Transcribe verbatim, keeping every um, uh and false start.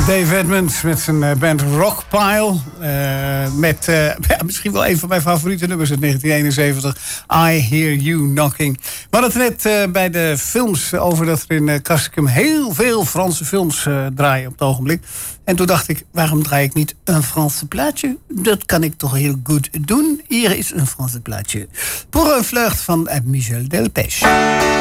Dave Edmunds met zijn uh, band Rockpile. Uh, met uh, ja, misschien wel een van mijn favoriete nummers uit negentien eenenzeventig. I Hear You Knocking. We hadden het net uh, bij de films over dat er in uh, Castricum heel veel Franse films uh, draaien op het ogenblik. En toen dacht ik, waarom draai ik niet een Franse plaatje? Dat kan ik toch heel goed doen. Hier is een Franse plaatje. Pour un flirt van uh, Michel Delpech.